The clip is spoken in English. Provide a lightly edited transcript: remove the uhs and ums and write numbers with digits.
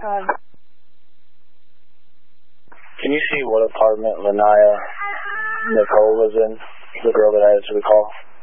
Can you see what apartment Lanaya Nicole was in? The girl that answered the call.